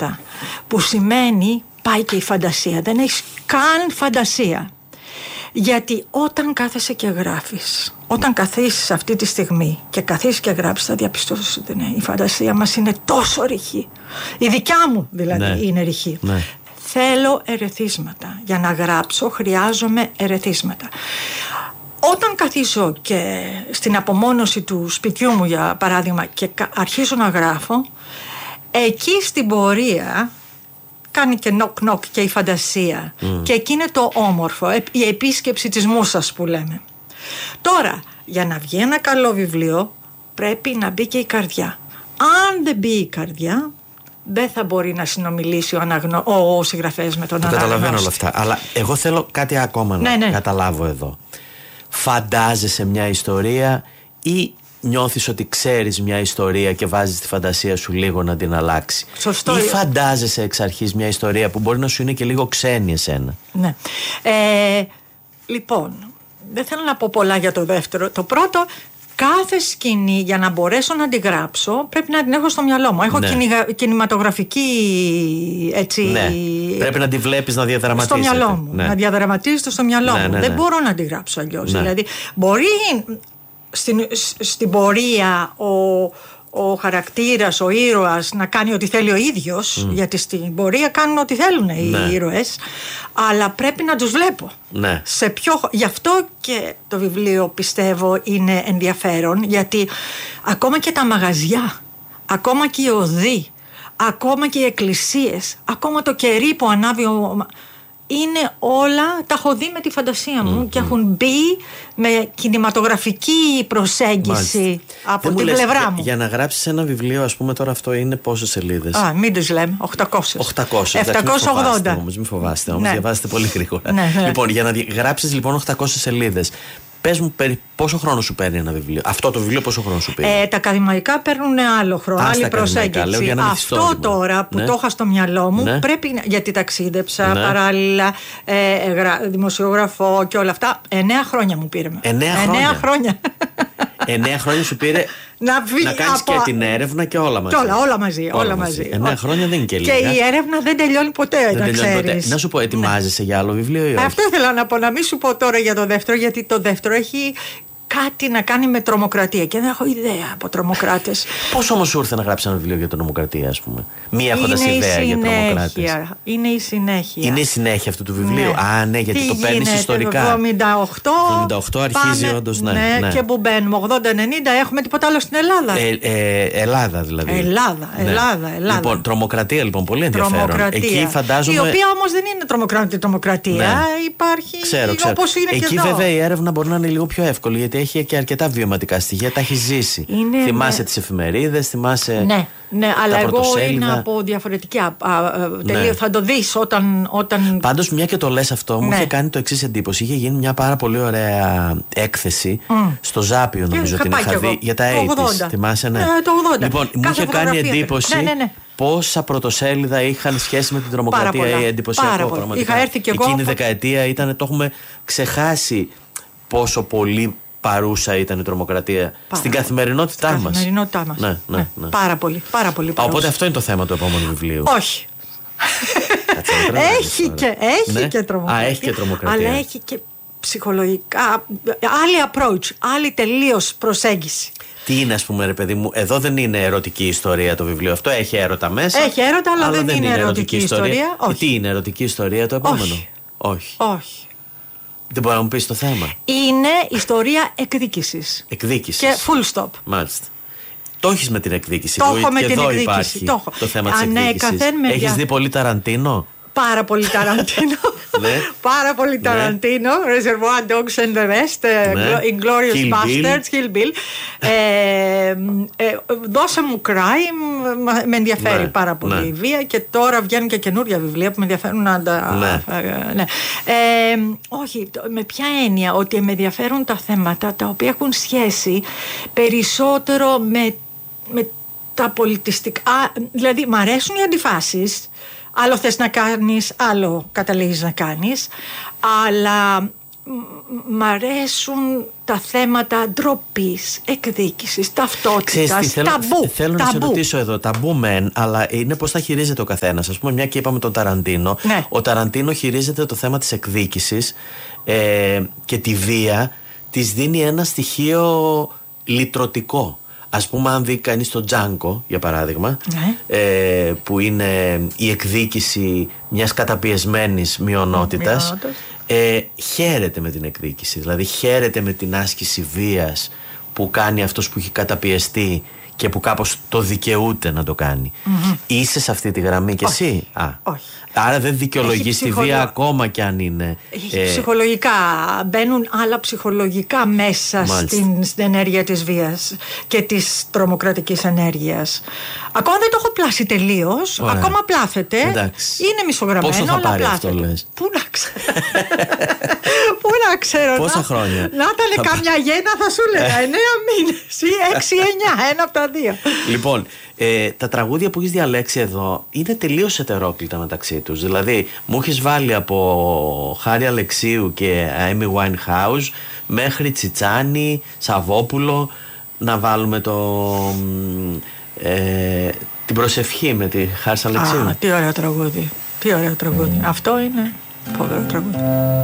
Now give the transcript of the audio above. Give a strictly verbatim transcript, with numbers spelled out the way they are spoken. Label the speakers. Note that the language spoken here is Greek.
Speaker 1: ερεθίσματα, που σημαίνει πάει και η φαντασία. Δεν έχεις καν φαντασία. Γιατί όταν κάθεσαι και γράφεις, όταν καθίσεις αυτή τη στιγμή και καθίσεις και γράψεις, θα διαπιστώσεις ότι ναι, η φαντασία μας είναι τόσο ρηχή. Η δικιά μου δηλαδή ναι. είναι ρηχή. Ναι. Θέλω ερεθίσματα. Για να γράψω χρειάζομαι ερεθίσματα. Όταν καθίσω και στην απομόνωση του σπιτιού μου, για παράδειγμα, και αρχίζω να γράφω, εκεί στην πορεία κάνει και νοκ νοκ και η φαντασία. Mm. Και εκεί είναι το όμορφο, η επίσκεψη της μούσας που λέμε. Τώρα, για να βγει ένα καλό βιβλίο, πρέπει να μπει και η καρδιά. Αν δεν μπει η καρδιά, δεν θα μπορεί να συνομιλήσει ο, αναγνω... ο συγγραφέας με τον το αναγνώστη. Καταλαβαίνω όλα αυτά.
Speaker 2: Αλλά εγώ θέλω κάτι ακόμα ναι, να ναι. καταλάβω εδώ. Φαντάζεσαι μια ιστορία ή νιώθεις ότι ξέρεις μια ιστορία και βάζεις τη φαντασία σου λίγο να την αλλάξει?
Speaker 1: Σωστό.
Speaker 2: Ή φαντάζεσαι εξ αρχής μια ιστορία που μπορεί να σου είναι και λίγο ξένη εσένα?
Speaker 1: Ναι. Ε, λοιπόν, δεν θέλω να πω πολλά για το δεύτερο. Το πρώτο, κάθε σκηνή για να μπορέσω να την γράψω πρέπει να την έχω στο μυαλό μου. Έχω ναι. κινηγα, κινηματογραφική έτσι.
Speaker 2: Ναι. Πρέπει να τη βλέπεις να διαδραματίζεται.
Speaker 1: Στο μυαλό μου. Ναι. Να διαδραματίζεται στο μυαλό ναι, μου. Ναι, ναι. Δεν μπορώ να τη γράψω αλλιώς. Ναι. Δηλαδή, μπορεί στην, στην πορεία ο, ο χαρακτήρας, ο ήρωας να κάνει ό,τι θέλει ο ίδιος, mm. γιατί στην πορεία κάνουν ό,τι θέλουν οι ναι. ήρωες, αλλά πρέπει να τους βλέπω.
Speaker 2: Ναι.
Speaker 1: Σε ποιο... Γι' αυτό και το βιβλίο πιστεύω είναι ενδιαφέρον, γιατί ακόμα και τα μαγαζιά, ακόμα και οι οδοί, ακόμα και οι εκκλησίες, ακόμα το κερί που ανάβει ο... είναι όλα, τα έχω δει με τη φαντασία μου mm, και mm. έχουν μπει με κινηματογραφική προσέγγιση Μάλιστα. από
Speaker 2: Δεν
Speaker 1: την
Speaker 2: λες,
Speaker 1: πλευρά
Speaker 2: για,
Speaker 1: μου.
Speaker 2: Για να γράψεις ένα βιβλίο, ας πούμε, τώρα αυτό είναι πόσες σελίδες?
Speaker 1: Α, μην τις λέμε, οκτακόσιες.
Speaker 2: οκτακόσιες.
Speaker 1: επτακόσιες ογδόντα.
Speaker 2: Όμως, μην φοβάστε, όμως, ναι. διαβάζετε πολύ γρήγορα.
Speaker 1: Ναι, ναι.
Speaker 2: Λοιπόν, για να γράψεις λοιπόν οκτακόσιες σελίδες, πες μου πόσο χρόνο σου παίρνει ένα βιβλίο? Αυτό το βιβλίο πόσο χρόνο σου παίρνει?
Speaker 1: Ε, τα ακαδημαϊκά παίρνουν άλλο χρόνο, Α, άλλη προσέγγιση. Αυτό τώρα που ναι. το είχα στο μυαλό μου ναι. πρέπει, γιατί ταξίδεψα ναι. παράλληλα, ε, ε, δημοσιογραφώ και όλα αυτά. Εννέα χρόνια μου πήρε.
Speaker 2: Εννέα χρόνια.
Speaker 1: Εννέα χρόνια.
Speaker 2: Εννέα χρόνια σου πήρε να, να κάνεις από... και την έρευνα και όλα μαζί.
Speaker 1: Και όλα, όλα μαζί. Όλα, όλα μαζί.
Speaker 2: Εννέα χρόνια δεν είναι και λίγα.
Speaker 1: Και η έρευνα δεν τελειώνει ποτέ, δεν να τελειώνει ξέρεις. Ποτέ.
Speaker 2: Να σου πω, ετοιμάζεσαι ναι. για άλλο βιβλίο ή όχι?
Speaker 1: Αυτό ήθελα να πω, να μην σου πω τώρα για το δεύτερο, γιατί το δεύτερο έχει κάτι να κάνει με τρομοκρατία και δεν έχω ιδέα από τρομοκράτες.
Speaker 2: Πώς όμως σου ήρθε να γράψεις ένα βιβλίο για τρομοκρατία, ας πούμε? Μία έχοντας ιδέα για τρομοκράτες.
Speaker 1: Είναι η συνέχεια.
Speaker 2: Είναι η συνέχεια αυτού του βιβλίου. Ναι. Α, ναι, γιατί
Speaker 1: τι
Speaker 2: το παίρνεις ιστορικά.
Speaker 1: Το εβδομήντα οκτώ,
Speaker 2: εβδομήντα οκτώ αρχίζει όντως, ναι,
Speaker 1: ναι,
Speaker 2: ναι.
Speaker 1: Και που μπαίνουμε ογδόντα ενενήντα έχουμε τίποτα άλλο στην Ελλάδα.
Speaker 2: Ε, ε, Ελλάδα δηλαδή.
Speaker 1: Ελλάδα, Ελλάδα,
Speaker 2: ναι.
Speaker 1: Ελλάδα.
Speaker 2: Λοιπόν, τρομοκρατία λοιπόν, πολύ ενδιαφέρον. Εκεί φαντάζομαι.
Speaker 1: Η οποία όμως δεν είναι τρομοκρατία, τρομοκρατία. Ναι. Υπάρχει
Speaker 2: ξέρω, ξέρω.
Speaker 1: όπως είναι
Speaker 2: εκεί
Speaker 1: και εδώ.
Speaker 2: βέβαια η έρευνα μπορεί να είναι λίγο πιο εύκολη, γιατί έχει και αρκετά βιωματικά στοιχεία, τα έχει ζήσει. Είναι, θυμάσαι ναι. τις εφημερίδες, θυμάσαι.
Speaker 1: Ναι, ναι, αλλά εγώ είναι από διαφορετική. Α, α, τελείω, ναι. Θα το δεις όταν, όταν.
Speaker 2: Πάντως, μια και το λες αυτό, ναι. μου είχε κάνει το εξής εντύπωση. Είχε γίνει μια πάρα πολύ ωραία έκθεση mm. στο Ζάπιο, νομίζω την είχα δει, για τα ογδόντα. Θυμάσαι, ναι.
Speaker 1: Ε, το ογδόντα.
Speaker 2: Λοιπόν, μου είχε κάνει εντύπωση.
Speaker 1: Ναι, ναι, ναι.
Speaker 2: Πόσα πρωτοσέλιδα είχαν σχέση με την τρομοκρατία, ή εντυπωσιακό πραγματικά.
Speaker 1: Είχα έρθει και εγώ.
Speaker 2: Εκείνη η δεκαετία ήταν, το έχουμε ξεχάσει πόσο πολύ παρούσα ήταν η τρομοκρατία πάρα στην καθημερινότητά μας.
Speaker 1: Στην καθημερινότητά μας.
Speaker 2: Ναι, ναι, ναι.
Speaker 1: Ναι. Πάρα πολύ, πάρα πολύ παρούσα.
Speaker 2: Οπότε αυτό είναι το θέμα του επόμενου βιβλίου.
Speaker 1: Όχι. έχει και, έχει ναι. και τρομοκρατία.
Speaker 2: Α, έχει και τρομοκρατία.
Speaker 1: Αλλά έχει και ψυχολογικά άλλη approach, άλλη τελείως προσέγγιση.
Speaker 2: Τι είναι, ας πούμε, ρε παιδί μου, εδώ δεν είναι ερωτική ιστορία το βιβλίο αυτό, έχει έρωτα μέσα.
Speaker 1: Έχει έρωτα, αλλά, αλλά δεν, δεν είναι ερωτική, ερωτική ιστορία. ιστορία.
Speaker 2: Όχι. Τι είναι ερωτική ιστορία το επόμενο?
Speaker 1: Όχι.
Speaker 2: Όχι.
Speaker 1: Όχι.
Speaker 2: Δεν μπορεί να μου πεις το θέμα.
Speaker 1: Είναι ιστορία εκδίκησης.
Speaker 2: Εκδίκησης.
Speaker 1: Και full stop.
Speaker 2: Μάλιστα. Το έχεις με την εκδίκηση.
Speaker 1: Το έχω με
Speaker 2: και
Speaker 1: την
Speaker 2: εδώ
Speaker 1: εκδίκηση.
Speaker 2: υπάρχει
Speaker 1: το,
Speaker 2: το θέμα της εκδίκησης. Έχεις δια... δει πολύ Ταραντίνο?
Speaker 1: Πάρα πολύ Ταραντίνο. Πάρα πολύ Ταραντίνο. Reservoir Dogs and the Rest. Inglourious Basterds. Kill Bill. Δώσε μου crime. Με ενδιαφέρει πάρα πολύ η βία. Και τώρα βγαίνουν και καινούργια βιβλία που με ενδιαφέρουν να τα. Όχι, με ποια έννοια? Ότι με ενδιαφέρουν τα θέματα τα οποία έχουν σχέση περισσότερο με τα πολιτιστικά. Δηλαδή, μ' αρέσουν οι αντιφάσεις. Άλλο θες να κάνεις, άλλο καταλήγεις να κάνεις. Αλλά μ' αρέσουν τα θέματα ντροπής, εκδίκησης, ταυτότητας,
Speaker 2: θέλω,
Speaker 1: ταμπού.
Speaker 2: Θέλω
Speaker 1: ταμπού.
Speaker 2: να σε ρωτήσω εδώ, ταμπού μεν, αλλά είναι πώς θα χειρίζεται ο καθένας. Ας πούμε, μια και είπαμε τον Ταραντίνο.
Speaker 1: Ναι.
Speaker 2: Ο Ταραντίνο χειρίζεται το θέμα της εκδίκησης ε, και τη βία της δίνει ένα στοιχείο λυτρωτικό. Ας πούμε, αν δει κανείς τον Τζάνκο, για παράδειγμα, ναι. ε, που είναι η εκδίκηση μιας καταπιεσμένης μειονότητας, ε, χαίρεται με την εκδίκηση. Δηλαδή χαίρεται με την άσκηση βίας που κάνει αυτός που έχει καταπιεστεί και που κάπως το δικαιούται να το κάνει. Mm-hmm. Είσαι σε αυτή τη γραμμή κι εσύ?
Speaker 1: Όχι.
Speaker 2: Α.
Speaker 1: Όχι.
Speaker 2: Άρα δεν δικαιολογείς τη βία ακόμα κι αν είναι.
Speaker 1: Ε... Ψυχολογικά. Μπαίνουν άλλα ψυχολογικά μέσα στην, στην ενέργεια της βίας και της τρομοκρατικής ενέργειας. Ακόμα δεν το έχω πλάσει τελείως. Ακόμα πλάθεται.
Speaker 2: Εντάξει.
Speaker 1: Είναι μισογραμμένο.
Speaker 2: Πόσο θα πάρει αυτό, λες?
Speaker 1: Πού να ξέρω. Πού να ξέρω.
Speaker 2: Πόσα
Speaker 1: να,
Speaker 2: χρόνια.
Speaker 1: Να ήταν καμιά γέννα θα σου έλεγα εννέα μήνες ή έξι εννιά. Ένα από τα δύο.
Speaker 2: Λοιπόν, ε, τα τραγούδια που έχεις διαλέξει εδώ είναι τελείως ετερόκλητα μεταξύ τους. Δηλαδή, μου έχεις βάλει από Χάρη Αλεξίου και Amy Winehouse μέχρι Τσιτσάνι, Σαββόπουλο, να βάλουμε το, ε, την προσευχή με τη Χάρη Αλεξίου.
Speaker 1: Α, τι ωραίο τραγούδι. Τι ωραίο τραγούδι. Mm. Αυτό είναι φοβερό τραγούδι.